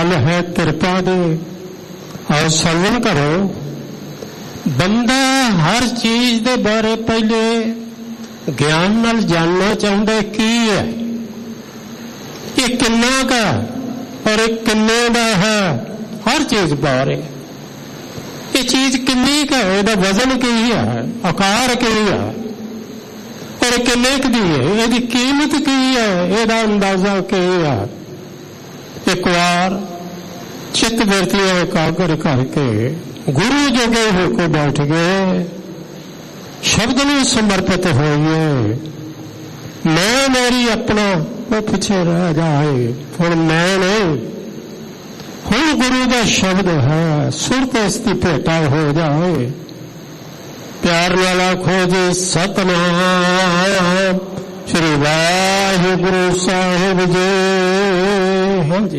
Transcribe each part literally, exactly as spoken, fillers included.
फल है कृपा दे। और सरवण करो, बंदा हर चीज दे बारे पहले ज्ञान नाल जानना चाहता की है, ये किन्ना का और एक किन्ने का है। हर चीज बारे ये चीज किन्नी का है, ਇਹਦਾ वजन की है, आकार की है और किन्ने की है, ਇਹਦੀ कीमत की है, ਇਹਦਾ अंदाजा की है। एक बार चित्त वृत्तियां एकाग्र करके गुरु जगे होकर बैठ गए, शब्द में समर्पित होइए। मैं मेरी अपना वो पिछे रह जाए, हुण मैं नहीं, हुण गुरु का शब्द है, सुरत इसकी भेटा हो जाए। प्यार वाला खोजे सतनाम श्री वाहिगुरु साहिब जी। हाँ जी,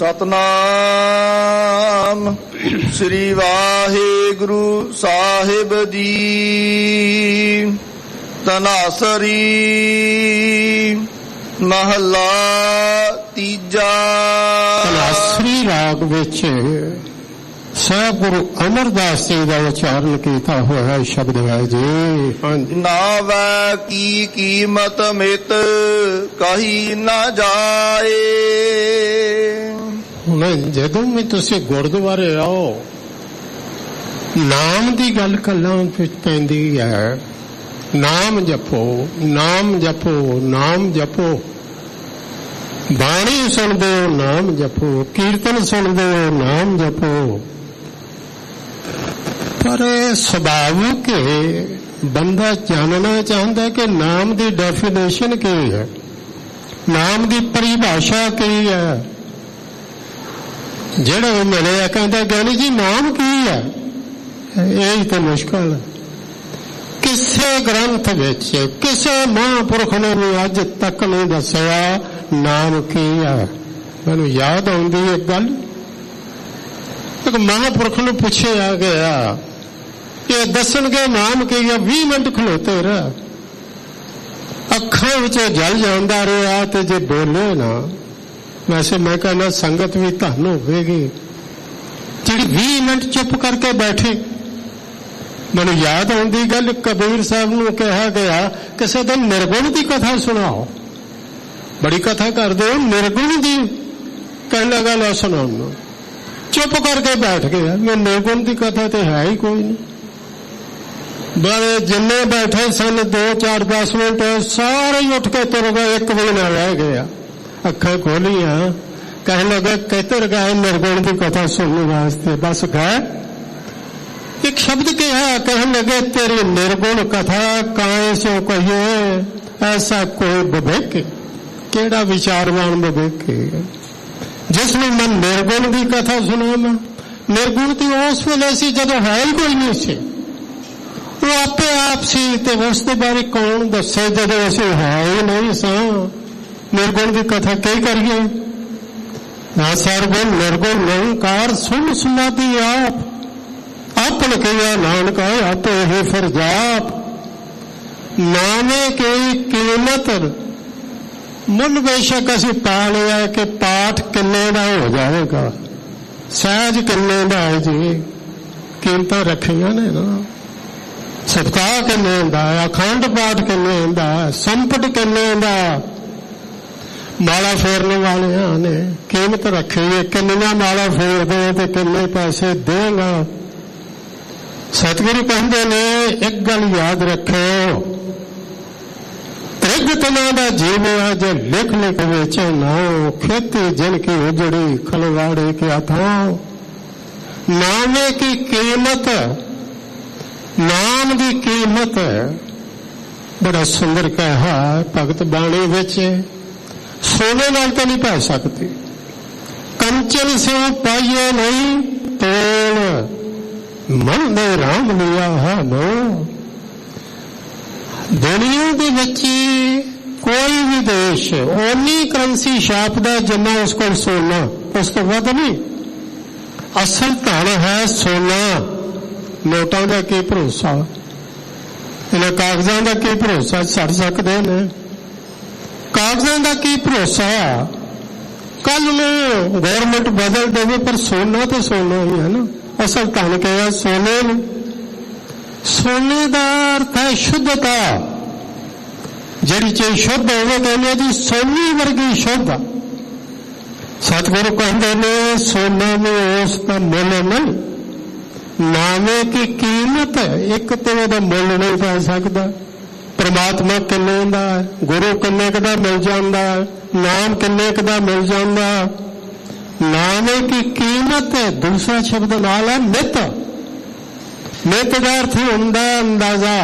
सतनाम श्री वाहिगुरु साहिब जी। तनासरी महला तीजा। तनासरी राग विच ਸਾਹਿਬ ਗੁਰੂ ਅਮਰਦਾਸ ਜੀ ਦਾ ਉਚਾਰਨ ਕੀਤਾ ਹੋਇਆ ਸ਼ਬਦ ਹੈ ਜੀ। ਹਾਂਜੀ, ਨਾਵੈ ਕੀ ਕੀਮਤ ਮਿਤ ਕਹੀ ਨਾ ਜਾਏ। ਹੁਣ ਜਦੋਂ ਵੀ ਤੁਸੀਂ ਗੁਰਦੁਆਰੇ ਆਓ, ਨਾਮ ਦੀ ਗੱਲ ਕੱਲਾਂ ਵਿੱਚ ਪੈਂਦੀ ਹੈ। ਨਾਮ ਜਪੋ, ਨਾਮ ਜਪੋ, ਨਾਮ ਜਪੋ। ਬਾਣੀ ਸੁਣਦੇ ਹੋ, ਨਾਮ ਜਪੋ। ਕੀਰਤਨ ਸੁਣਦੇ ਹੋ, ਨਾਮ ਜਪੋ। पर सुभाविक बंदा जानना चाहता कि नाम की डेफिनेशन की है, नाम की परिभाषा की है। जेड़ा मिले कहता ज्ञानी जी नाम की है, यही तो मुश्किल है। किसे ग्रंथ विच किसे महापुरख ने भी अज तक नहीं दसिया नाम की है। मैनू याद आउंदी एक गल, एक महापुरख नूं पुछे आ गया ये दसणगे नाम की है। भी मिनट खलोते रहा, अखां विच जल जांदा रहा ते जे बोले ना, वैसे मैं कहना संगत भी धन होवेगी जिहड़ी भी मिनट चुप करके बैठे। मैनूं याद आउंदी गल, कबीर साहब नूं कहा गया किसी दिन निर्गुण की कथा सुनाओ। बड़ी कथा करदे हो, निर्गुण की कहण लगा लो सुनाओ। चुप करके बैठ गया, मैं निर्गुण की कथा तो है ही कोई नहीं। बड़े जिन्ने बैठे सन दो चार दस मिनट सारे उठ के तुर गए, एक भी ना रह गया। अखा खोलिया, कहने लगे किधर गए निर्गुण की कथा सुनने वास्ते, बस गए। एक शब्द कहा, कहने लगे तेरी निर्गुण कथा काए सो कहिए ऐसा कोई विवेक, केड़ा विचारवान विवेक जिसने मैं निर्गुण की कथा सुना। मैं निर्गुण की उस वेले सी जदों है ही कोई नहीं सी, वो आपे आप सी, ते उसके बारे कौन दसे जदों असीं है ही नहीं सा। निर्गुण की कथा की करिए, ना सरगुण निर्गुण निरंकार सुन समाधि आप, आपन किया नानक आपे ही फिर जाप। नामे की कीमत मुल बेशक असी पा लिया कि पाठ किन्ने का हो जाएगा, सहज किन्ने का है जी। कीमत रखिया ने ना, सप्ताह किन्ने का, अखंड पाठ किन्ने का, संपट किन्ने का। माला फेरने वाले ने कीमत रखी है, किन्नियां माला फेर दे तो किन्ने पैसे देगा। सतगुरु कहते ने एक गल याद रखो, त्रिग तना दा जीविया जे लिख लिख वेचे नाओ, खेती जिनकी उजड़ी खलवाड़े क्या था। नामे की कीमत, नाम की कीमत बड़ा सुंदर कहा भगत बाणी विच, सोने नाल तो नहीं पै सकती। कंचन से पाइए नहीं तोल, मन ने राम लिया है नो। दुनिया के बच्चे कोई भी देश ओनी करंसी छापदा जिन्ना उसको सोना, उसको वध नहीं। असल धन है सोना, नोटां का की भरोसा, इन्हां कागजां का की भरोसा, सड़ सकते हैं। कागजां का की भरोसा, कल में गवर्नमेंट बदल देवे पर सोना तो सोना ही है ना। असल धन कहा सोने में, सोने का अर्थ है शुद्धता। जिहड़ी चीज शुद्ध होवे कहने जी सोनी वर्गी शुद्ध। सतगुरु कहते ने सोना में उसका मुल नहीं, नामे की कीमत है, एक तो वह मुल नहीं पै सकता। परमात्मा किन्ने दा, गुरु किन्ने का मिल जाता, नाम किन्ने का मिल जाता। नामे की कीमत है। दूसरा शब्द नाल है मित। मित का अर्थ हुंदा अंदाजा,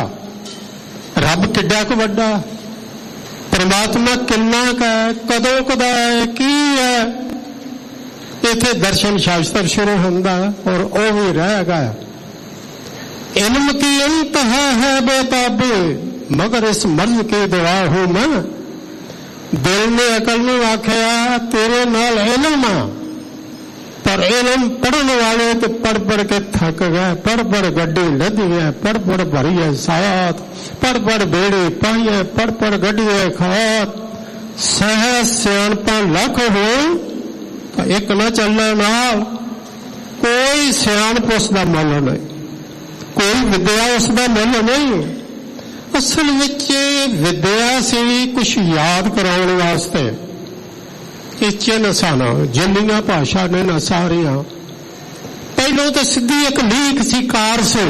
रब किड्डा क वड्डा, परमात्मा किन्ना का है, कदों कदा है, की है। इत्थे दर्शन शास्त्र शुरू होंदा और वह भी रह गया। इल्म की इंतहा है बेताबे, मगर इस मर्ज की दुआ हूं मैं। दिल ने अकल ने आख्या तेरे नाल इल्म आ, पर इल्म पढ़ने वाले तो पढ़ पढ़ के थक गए। पढ़ पढ़ गड्डी लदी है, पढ़ पढ़ भरी है साथ, पढ़ पढ़ बेड़ी पाई है, पढ़ पढ़ गड्डी है खात। सह सियाणपा लख हो तो एक न चलने नाल। कोई सियाणप उसका मुल नहीं, कोई विद्या उसका मुल नहीं। असल विच विद्या से कुछ याद कराने वास्ते इचे नसाना जिन्नियां भाषा ने न सारिया। पहलों तो सीधी एक लीक सी कार से,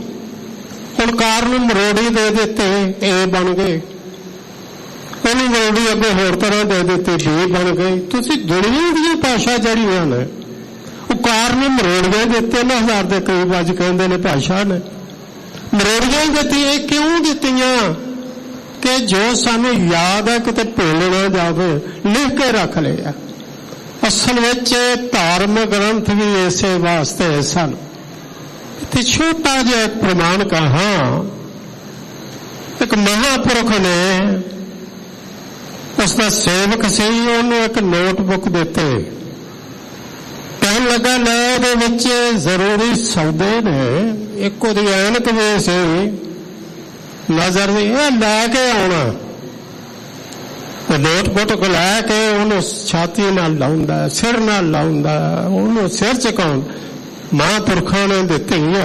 हुण कार नूं मरोड़ी दे दिते ए बन गए, उन्हें मरोड़ी अगे होर तरह दे दिते बी बन गई। तुसीं दुनिया दी भाषा जड़ियां ने वो कार नूं मरोड़ियां दिते ना, हज़ार दे करीब अज कहंदे ने भाषा ने मरोड़ियां दित्तियां। क्यों दित्तियां कि जो सानू याद है किते भुल ना जावे, लिख के रख लिया। असल विच धार्मिक ग्रंथ भी इसे वास्ते सन। इत्थे छोटा जिहा एक प्रमाण कहा, एक महापुरुष ने उसका सेवक से उन्होंने एक नोटबुक दिते, कहन लगा ले दे विच जरूरी सौदे ने, एक उहदी ऐनक भी सी नजर दी, लैके आना। नोटबुक को लैके उन्होंने छाती नाल लाउंदा, सिर नाल लाउंदा, उन्होंने सिर चुकाउण महापुरखों ने दित्ती है।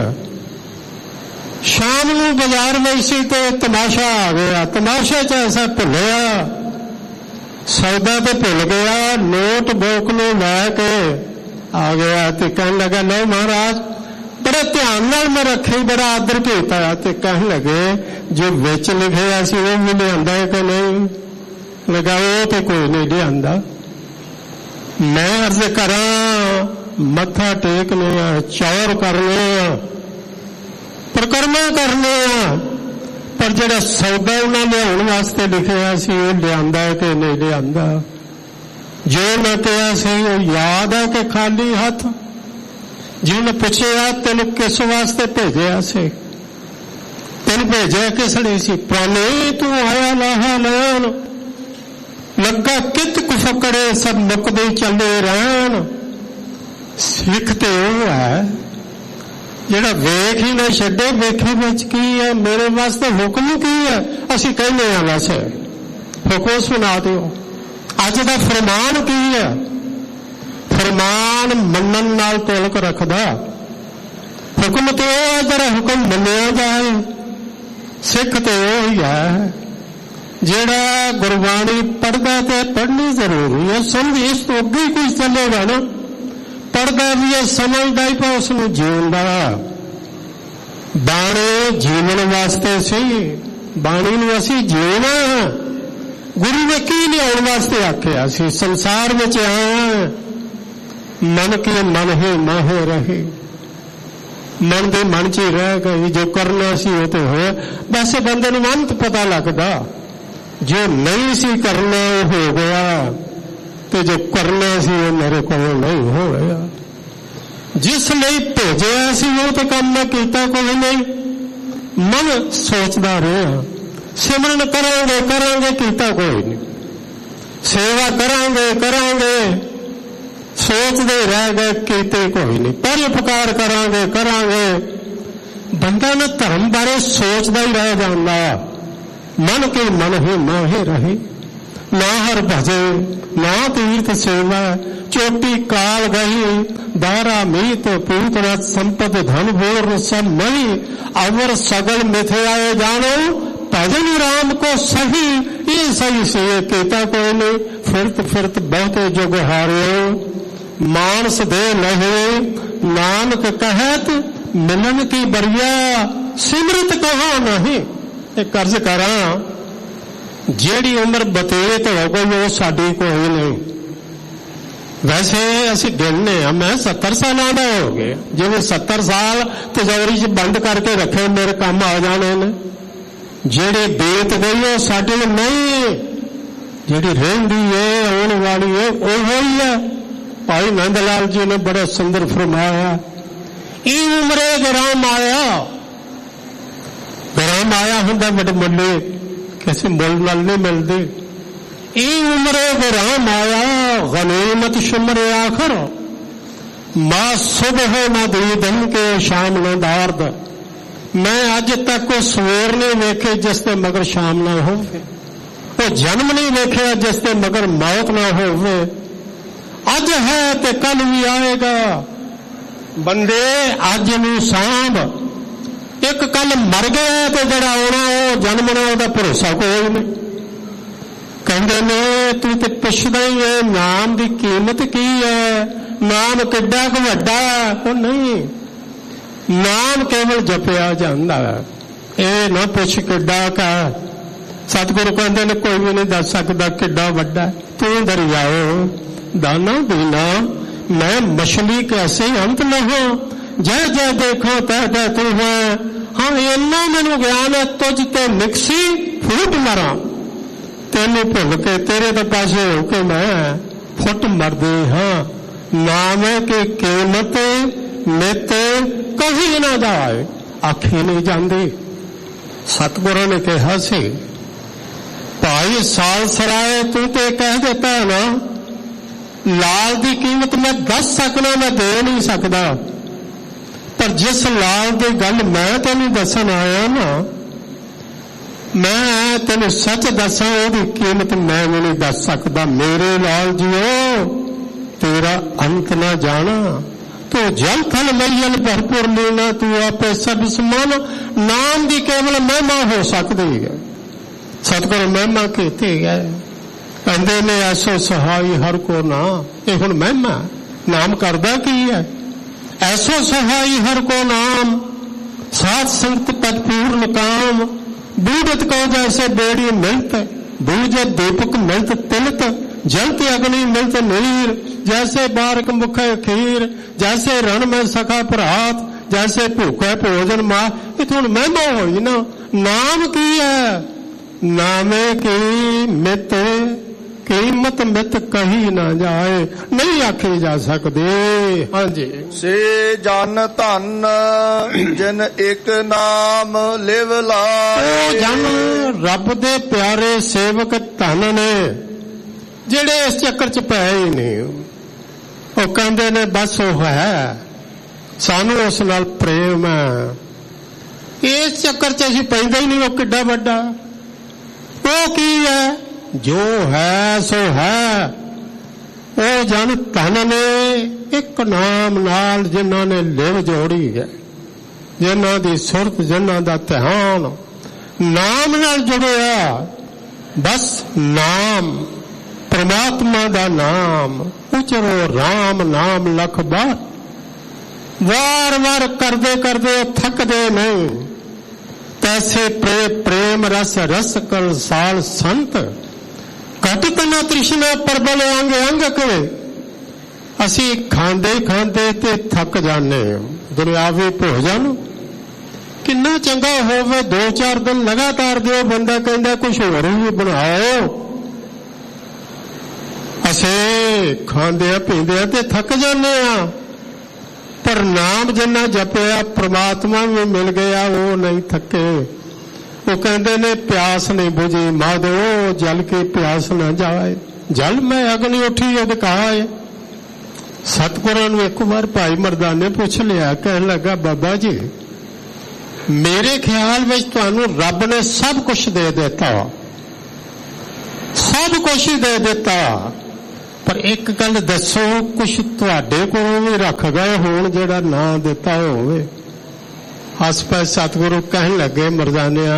शाम नूं बाजार में सी तो तमाशा आ गया, तमाशे च ऐसा भुलिया, सौदा तो भुल गया, नोटबुक नूं लैके आ गया तो कहने लगा लो महाराज बड़े ध्यान नाल मैं रखे, बड़ा आदर किया। तो कह लगे जो विच लिखिया सी वो भी लिया है कि नहीं? लगा वो तो कोई नहीं लिया। मैं अर्ज करा मत्था टेकने, चौर करने, परिक्रमा करने, पर जिहड़ा सौदा उन्हें लियाउण वास्ते लिखिया सी वो लिया है कि नहीं लिया? जो मैं कहा सी वो याद है कि खाली हथ? जिन्हें पूछा तेन किस वास्ते भेजा से, तेन भेजा किस लिए सी? पानी तू आया लाहा लैन, लगा कित कुफकड़े सब मुकदे चले रहन। सिख तो वह है जिहड़ा वेख ही ना छड्डे, वेखे विच की है, मेरे वास्ते हुक्म की है? असीं कहने हैं वैसे हुक्म सुना दिओ। अज दा फरमान की है? फरमान मनन नाल तोलक रखदा। हुक्म तो है जरा हुक्म मन्निया जाए। सिख तो वही है जिहड़ा गुरबाणी पढ़दा, ते पढ़नी जरूरी है, समझ इस तो अगे कुछ चलेगा ना। पढ़दा भी है, समझदा ही पा उसनूं जीउंदा। बाणी जीवन वास्ते सी, बाणी नूं असीं जीना। गुरु ने की लियाउण वास्ते आख्या सी? संसार में आया मन के मन ही माहे रहे, मन के मन च ही रह गई। जो करना सी वो तो हो, वैसे बंदे नूं अंत पता लगदा। जो नहीं सी करना हो गया, तो जो करना सी वो मेरे को नहीं हो गया। जिस लिए भेजा सी वो तो काम मैं कीता कोई नहीं। मन सोचदा रहा, सिमरन करांगे करांगे कीता कोई नहीं, सेवा करांगे करांगे सोचते रह गए कीते कोई नहीं, परोपकार करांगे करांगे। बंदा ना धर्म बारे सोचता ही रह जाता। मन के मन ही माहे रहे, ना हर भजे ना तीर्थ सेवा। चोटी काल गई दारा मीत पूत रथ संपद धन भोर सब मई। अवर सगल मिथ्याए जानो भजन राम को सही। ये सही से केता कोई नहीं फिरत फिरत बहुते जुग हारे। मानस दे नहीं नानक कहत मिलन की बरिया। सिमरत कहा नहीं एक कर्ज करा जेड़ी उम्र बतेत हो गई वो साडी कोई नहीं। वैसे असी गिनने मैं सत्तर साल का हो गए जिन्हें सत्तर साल तिजोरी च बंद करके रखे मेरे काम आ जाने ने। जेड़ी बेत गई वो साडे नहीं जेड़ी रही है आने वाली है वो ही है। भाई नंद लाल जी ने बड़े सुंदर फरमाया ई उम्रे गराम आया। गराम आया होंगे बड़े मुले किसी मुल नाल नहीं मिलते। ई उम्रे गराम आया गनीमत शुमरे आखिर। मां सुबह न दी दिन के शाम न दार्द। मैं अज तक वो सवेर नहीं वेखे जिसते मगर शाम ना हो। वो जन्म नहीं वेखे जिसते मगर मौत ना हो। अज है ते कल भी आएगा। बंदे अज नूं सांभ एक कल मर गया तो जड़ा आना वो जन्मना उसका भरोसा कोई नहीं। कहते ने तू तो पुछदा ही है नाम की कीमत की है नाम किड्डा क वड्डा। वो नहीं नाम केवल जपया जांदा ये ना पुछ किड्डा का। सतगुरु कहते ने कोई भी नहीं दस सकता किड्डा वड्डा। तू दरियाओ दाना दीना मैं मछली कैसे अंत न हो। जय जय देखो तह तह तू है। हाँ इन्ना मैनू ज्ञान है तुझ ते निकसी फूट मरा। तेनू भुल के तेरे तो पासे हो के मैं फुट मरदी हाँ। नाम की कीमत नित कहीं ना जाए आखी नहीं जाती। सतगुरु ने कहा सी भाई साल सराए तू तो कह देता है ना लाल की कीमत मैं दस सकना मैं दे नहीं सकता। पर जिस लाल की गल मैं तेन दसन आया ना मैं तेन सच दसा ओदी कीमत मैं भी नहीं दस सकता। मेरे लाल जियो तेरा अंत ना जाना। तो जल थल मरियल भरपूर लेना तू आपे सब समान। नाम की केवल महिमा हो सकती है। सतगुरु महिमा कहते गए कहते ने ऐसो सहाई हर को ना। ये हुण महिमा नाम करदा की है। ऐसो सहाई हर को नाम सात संगत पद पूर्ण काम। बूढ़त को जैसे बेड़ी मिलत बूझ दीपक मिलत तिलत। जलत अग्नि मिलत नीर जैसे बारक मुख खीर। जैसे रण में सखा भरात जैसे भूखे भोजन मां। ये थोड़ी महिमा होई ना। नाम की है नामे की मित कीमत मित कही ना जाए नहीं आखी जा सकते। हाँ जी से जन धन जिन एक नाम लिव लाए। जन रब दे प्यारे सेवक धन ने जेड़े इस चक्कर च पै ही नहीं। वो कहते ने बस वो है सानू उस नाल प्रेम है। इस चक्कर च असीं पैंदे ही नहीं। वो किड्डा वड्डा वो की है जो है सो है। वो जन धन ने एक नाम नाल जिन्हां ने लिव जोड़ी है जिन्हां दी सुरत जिन्हां दा ध्यान नाम नाल जुड़िया। बस नाम परमात्मा दा नाम उचरो राम नाम लख बार। वार वार करदे करदे थकदे नहीं। तैसे प्रे प्रेम रस रस कल साल संत। घटत न तृष्णा प्रबल अंग अंग कवे। असी खांदे खांदे ते थक जाने। दुनियावी भोजन किन्ना चंगा होवे दो चार दिन लगातार दो बंदा कहंदा कुछ होर ही बनाओ। असे खांदे पींदे ते थक जाने आ। पर नाम जिन्ना जपया परमात्मा भी मिल गया वो नहीं थके। वो कहते ने प्यास नहीं बुझी माधो जल के प्यास न जाए। जल में अग्नि उठी यद कहा है। सतगुरु ने एक बार भाई मरदाने पूछ लिया कह लगा बाबा जी मेरे ख्याल में तुहानू रब ने सब कुछ दे देता सब कुछ ही दे देता पर एक गल दसो, कुछ तुहाडे कोलों भी रख गए होण जिहड़ा नां दिता होवे। आस पास सतगुरु कहन लगे, मरदानिया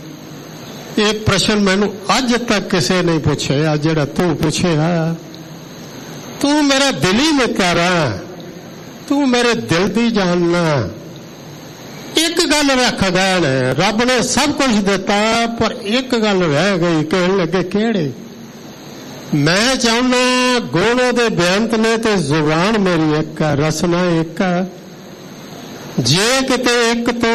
ये प्रश्न मैनू अज तक किसी नहीं पूछिया जिहड़ा तू पूछिया। तू मेरा दिली मित्र है, तू मेरे दिल दी जानना। एक गल रख गए ने, रब ने सब कुछ दिता पर एक गल रह गई। कहन लगे केड़ी? मैं चाहना गुण दे बेअंत ने ते जुबान मेरी एक है, रसना एक है। जे किते एक तो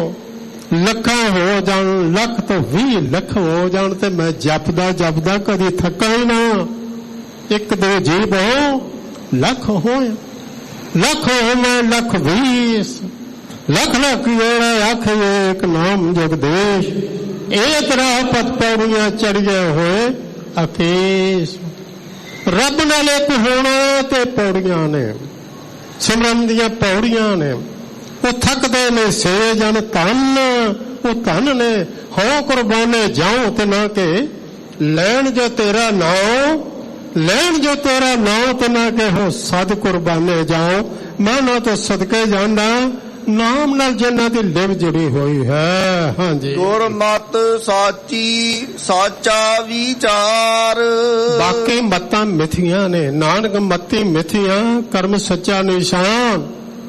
लखा हो जान, लख तो भी लख हो जान, ते मैं जपदा जपदा कदी थका ही ना। एक दो जीव हो लख हो, लख हो मैं लख बीस, लख लख जोड़ा आख एक नाम जगदेश। एक राह पत पौड़ियां चढ़िया होए अकेश। रब नाल एक होना ते पौड़ियां ने, सिमरन दियां पौड़ियां ने। वो थकदे ने से जन धन, वो धन ने हो कुर्बाने जाऊं ते ना के लैन जो तेरा नाम, लैन जो तेरा नाम ते ना के हो सद कुर्बाने जाओ। मैं ना तो सदके जाना नाम नाल जिन्ना दी लिव जुड़ी हुई है। हाँ जी, गुरमत साची साचा विचार। बाकी मतां मिथियां ने, नानक मती मिथियां कर्म सच्चा निशान।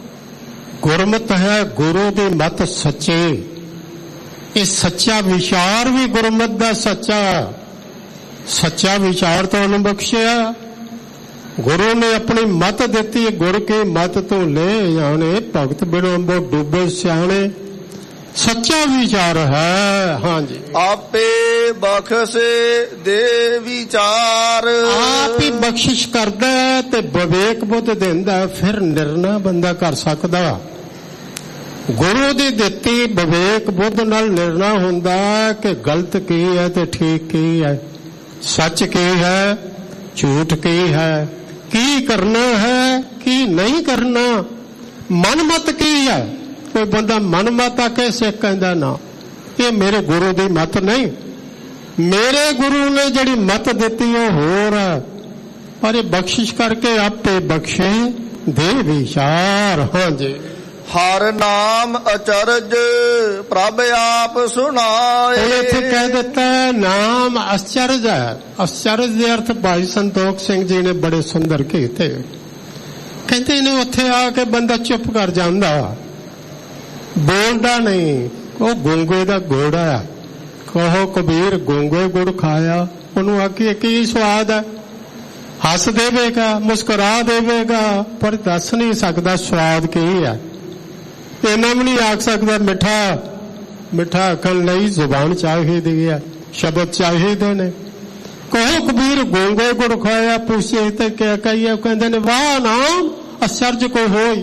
गुरमत है गुरु दी मत सच्चे, ये सच्चा विचार भी गुरमत दा सच्चा। सच्चा विचार तो उन्हें बख्शिया, गुरु ने अपनी मत देती। गुर की मत तो ले जाने, भगत बिनो डूबे सियाने। सच्चा विचार है। हाँ जी, आपे बख्शे दे विचार। आप ही बख्शिश करदा है ते विवेक बुद्ध देंदा, फिर निर्णय बंदा कर सकदा। गुरु दी दित्ती विवेक बुद्ध नाल निर्णय हुंदा कि गलत की है ते ठीक की है, सच की है झूठ की है, की करना है की नहीं करना, मनमत की है। कोई बंदा मनमत आके सिख कहंदा ना, ये मेरे गुरु दी मत नहीं। मेरे गुरु ने जड़ी मत दिती है होर है, पर ये बख्शिश करके आपे बख्शे दे विचार। हाँ जी, हर नाम अचरज प्रभ आप सुनाए। इत्थे कह दिता है नाम आश्चर्य है। आश्चर्य के अर्थ भाई संतोख सिंह जी ने बड़े सुंदर कीते। कहते ने उत्थे आके बंदा चुप कर जांदा, बोलदा नहीं। वो गूंगे दा घोड़ा है, कहो कबीर गूंगे गुड़ खाया। उन्होंने आखिए की स्वाद है, हस देवेगा मुस्कुरा देवेगा, पर दस नहीं सकता स्वाद की है। इन्ना भी नहीं आख सकता मिठा। मिठा आखन लई जुबान चाहिदी है, शब्द चाहिदे ने। कहो कबीर गूंगे गुड़ खाया, पूछे तो क्या कहिए? कहते ने वाह नाम आश्चर्य को होई।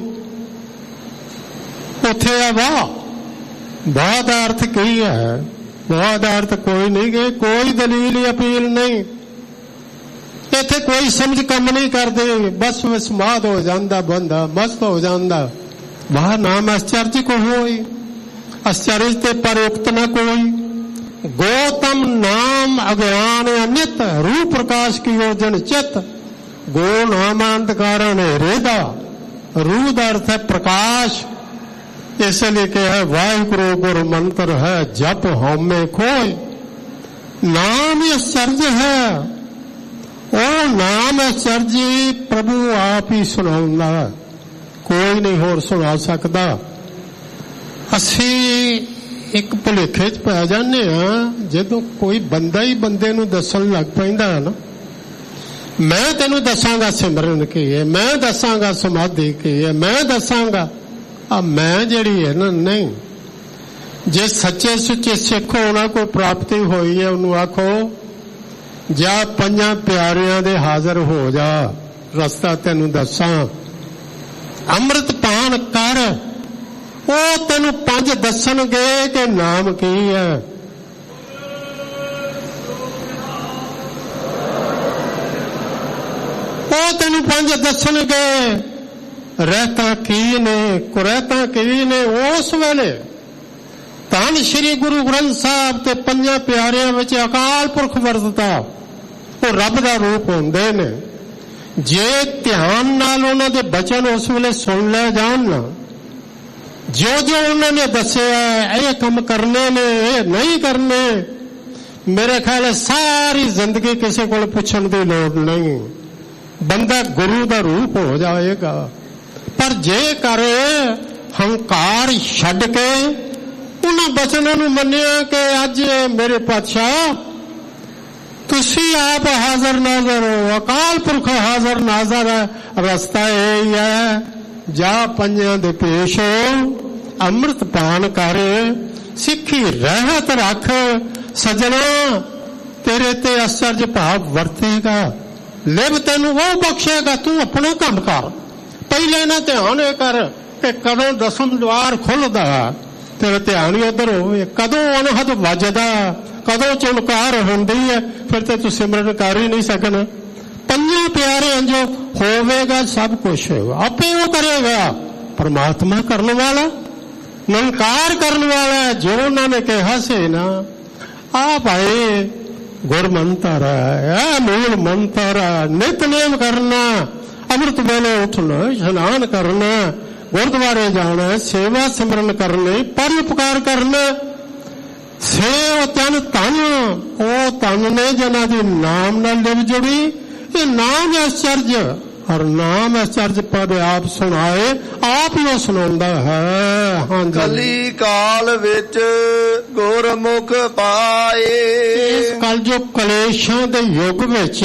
उथे आ वाह, वाह का अर्थ की है? वाह का अर्थ कोई नहीं गए, कोई दलील अपील नहीं। इथे कोई समझ कम नहीं करते, बस विस्माद हो जाता बंदा, मस्त हो जाता। वाह नाम आश्चर्य को होई, आश्चर्य ते परोक्त न कोई। गौतम नाम अज्ञान अनित, रूप प्रकाश की योजन चित। गो नाम अंधकारा ने रेदा, रू का अर्थ है प्रकाश। इसलिए क्या है वाहिगुरु गुरु मंत्र है, जप हमें खोय। नाम आश्चर्य है, ओ नाम आश्चर्य प्रभु आप ही सुनाऊंगा, कोई नहीं होर सुना सकता। असी एक भुलेखे च पै जाने जदों कोई बंदा ही बंदे नूं दसन लग पैंदा है ना, मैं तेनू दसांगा सिमरन की है, मैं दसांगा समाधि की है, मैं दसांगा। अब मैं जिहड़ी है ना, नहीं। जे सच्चे सुच्चे सिख होना कोई प्राप्ति होई है, उन्होंने आखो जा पंजां प्यारियां दे हाजिर हो जा, रस्ता तेनू दसां। अमृत पान कर, वो तेनू पंज दसणगे कि नाम की है। वो तेनू पंज दसणगे रहता की ने कुरैता की ने। उस वेले धन श्री गुरु ग्रंथ साहब ते पंजां प्यारियां विच अकाल पुरख वरतता, वो रब दा रूप हुंदे ने। ਜੇ ਧਿਆਨ ਨਾਲ ਉਹਨਾਂ ਦੇ ਬਚਨ ਉਸ ਵੇਲੇ ਸੁਣ ਲੈ ਜਾਣ ਨਾ, ਜੋ ਜੋ ਉਹਨਾਂ ਨੇ ਦੱਸਿਆ ਇਹ ਕੰਮ ਕਰਨੇ ਨੇ ਇਹ ਨਹੀਂ ਕਰਨੇ, ਮੇਰੇ ਖਿਆਲ ਸਾਰੀ ਜ਼ਿੰਦਗੀ ਕਿਸੇ ਕੋਲ ਪੁੱਛਣ ਦੀ ਲੋੜ ਨਹੀਂ, ਬੰਦਾ ਗੁਰੂ ਦਾ ਰੂਪ ਹੋ ਜਾਏਗਾ। ਪਰ ਜੇ ਕਰ ਹੰਕਾਰ ਛੱਡ ਕੇ ਉਹਨਾਂ ਬਚਨਾਂ ਨੂੰ ਮੰਨਿਆ ਕਿ ਅੱਜ ਮੇਰੇ ਪਾਤਸ਼ਾਹ ਤੁਸੀਂ ਆਪ ਹਾਜ਼ਰ ਨਾਜ਼ਰ ਹੋ, ਅਕਾਲ ਪੁਰਖ ਹਾਜ਼ਰ ਨਾਜ਼ਰ ਹੈ, ਰਸਤਾ ਇਹ ਹੀ ਹੈ, ਜਾ ਪੰਜਾਂ ਦੇ ਪੇਸ਼ ਅੰਮ੍ਰਿਤ ਪਾਨ ਕਰ, ਸਿੱਖੀ ਰਹਿਤ ਰੱਖ, ਸਜਣਾ ਤੇਰੇ ਤੇ ਅਸਰਜ ਭਾਵ ਵਰਤੇਗਾ, ਲਿਵ ਤੈਨੂੰ ਉਹ ਬਖਸ਼ੇਗਾ, ਤੂੰ ਆਪਣਾ ਕੰਮ ਕਰ। ਪਹਿਲੇ ਨਾ ਧਿਆਨ ਇਹ ਕਰ ਕਿ ਕਦੋਂ ਦਸਮ ਦੁਆਰ ਖੁੱਲਦਾ, ਤੇਰਾ ਧਿਆਨ ਹੀ ਉੱਧਰ ਹੋਵੇ, ਕਦੋਂ ਅਨਹਦ ਵੱਜਦਾ, ਕਦੋਂ ਚਮਕਾਰ ਹੁੰਦੀ ਹੈ, ਫਿਰ ਤੇ ਤੂੰ ਸਿਮਰਨ ਕਰ ਹੀ ਨਹੀਂ ਸਕਣਾ। ਪੰਜਾਂ ਪਿਆਰਿਆਂ ਜੋ ਹੋਵੇਗਾ ਸਭ ਕੁਛ ਹੋਵੇਗਾ, ਆਪੇ ਉਹ ਕਰੇਗਾ। ਪਰਮਾਤਮਾ ਕਰਨ ਵਾਲਾ, ਨਿਰੰਕਾਰ ਕਰਨ ਵਾਲਾ, ਜੋ ਉਹਨਾਂ ਨੇ ਕਿਹਾ ਸੀ ਨਾ, ਆ ਭਾਈ ਗੁਰ ਮੰਤਰ ਹੈ, ਇਹ ਮੂਲ ਮੰਤਰ ਹੈ, ਨਿਤਨੇਮ ਕਰਨਾ, ਅੰਮ੍ਰਿਤ ਵੇਲੇ ਉੱਠਣਾ, ਇਸ਼ਨਾਨ ਕਰਨਾ, ਗੁਰਦੁਆਰੇ ਜਾਣਾ, ਸੇਵਾ ਸਿਮਰਨ ਕਰਨੀ, ਪਰ ਉਪਕਾਰ ਕਰਨਾ, ਸੇਵ ਤਨ ਧਨ, ਉਹ ਧਨ ਨੇ ਜਿਹਨਾਂ ਦੀ ਨਾਮ ਨਾਲ ਲਿਵ ਜੁੜੀ। ਇਹ ਨਾਮ ਅਚਰਜ, ਹਰ ਨਾਮ ਅਚਰਜ ਪਦ ਆਪ ਸੁਣਾਏ, ਆਪ ਹੀ ਉਹ ਸੁਣਾਉਂਦਾ ਹੈ। ਹਾਂਜੀ, ਕਲੀ ਕਾਲ ਵਿੱਚ ਗੁਰਮੁਖ ਪਾਏ। ਇਸ ਕਲਯੁਗ ਕਲੇਸ਼ਾਂ ਦੇ ਯੁੱਗ ਵਿੱਚ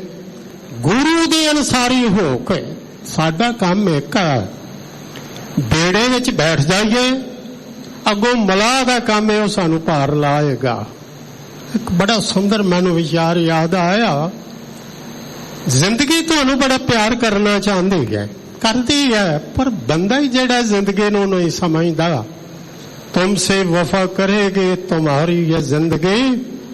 ਗੁਰੂ ਦੇ ਅਨੁਸਾਰੀ ਹੋ ਕੇ ਸਾਡਾ ਕੰਮ ਇੱਕ ਹੈ, ਬੇੜੇ ਵਿੱਚ ਬੈਠ ਜਾਈਏ, ਅੱਗੋਂ ਮਲਾਹ ਦਾ ਕੰਮ ਹੈ ਉਹ ਸਾਨੂੰ ਭਾਰ ਲਾਏਗਾ। ਇੱਕ ਬੜਾ ਸੁੰਦਰ ਮੈਨੂੰ ਵਿਚਾਰ ਯਾਦ ਆਇਆ, ਜ਼ਿੰਦਗੀ ਤੁਹਾਨੂੰ ਬੜਾ ਪਿਆਰ ਕਰਨਾ ਚਾਹੁੰਦੀ ਹੈ, ਕਰਦੀ ਹੈ, ਪਰ ਬੰਦਾ ਹੀ ਜਿਹੜਾ ਜ਼ਿੰਦਗੀ ਨੂੰ ਨਹੀਂ ਸਮਝਦਾ। ਤੁਮਸੇ ਵਫਾ ਕਰੇਗੀ तुम्हारी ये जिंदगी,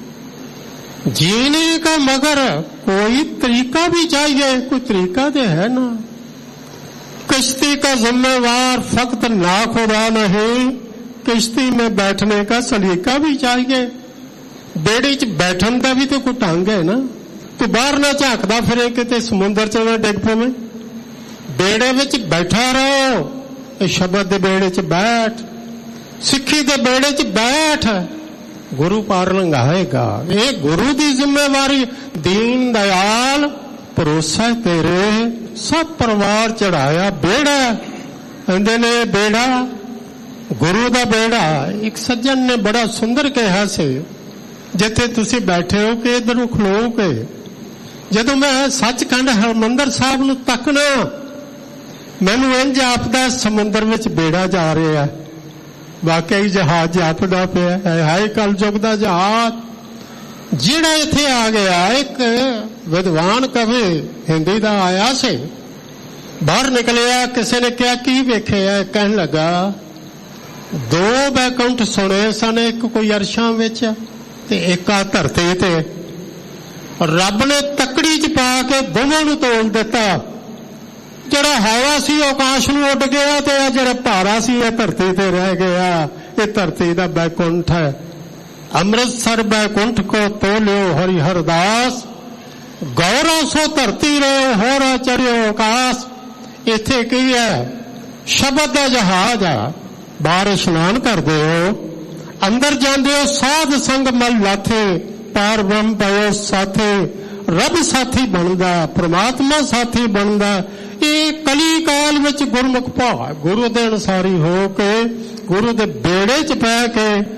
जीने का मगर कोई तरीका भी चाहिए, कोई तरीका तो है ना। किश्ती का जिम्मेवार फक्त ना खुदा नहीं, किश्ती में बैठने का सलीका भी चाहिए। बेड़ी च बैठन का भी तो कोई ढंग है ना, तू बाहर ना झाकदा फिरे किते समुंदर च ना डिग पवे। बेड़े विच बैठा रहो, शब्द दे बेड़े च बैठ, सिक्खी दे बेड़े च बैठ, गुरु पार लंघाएगा। ये गुरु दी जिम्मेवारी। दीन दयाल भरोसा तेरे सब परिवार चढ़ाया बेड़ा, कहंदे ने बेड़ा गुरु दा बेड़ा। एक सज्जन ने बड़ा सुंदर कहा से, जिथे तुसी बैठे हो कि इधर खलो के, जदों मैं सचखंड हरमंदर साहब नूं तकना, मैनूं इंज जापदा समुंदर विच बेड़ा जा रहा है। वाकई जहाज जापदा पिया है, हाय कल युग दा जहाज। जिहड़ा इत्थे आ गया, एक विद्वान कवि हिंदी दा आया से, बाहर निकलिया, किसी ने कहा की वेखिया, कहन लगा दो बैकुंठ सुने सन, एक कोई अरशां विच ते एक आ धरती ते। रब ने तकड़ी च पा के दोवां नूं तोल दिता। जिहड़ा हवा सी आकाश नूं उड़ गया, ते जिहड़ा भारा सी धरती ते रह गया। ये धरती दा बैकुंठ है। अमृतसर बैकुंठ को तोलियो हरिहर दास, गौरव सो धरती रहो होरा चढ़ियो आकाश। इत्थे की है, शब्द दा जहाज है। बाहर इशनान करदे हो, अंदर जांदे हो, साध संग मल लाथे, पार ब्रह्म पायो साथे। रब साथी बनदा, परमात्मा साथी बनदा। ये कली काल विच गुरमुख भाव, गुरु दे अनुसारी हो के, गुरु दे बेड़े च पै के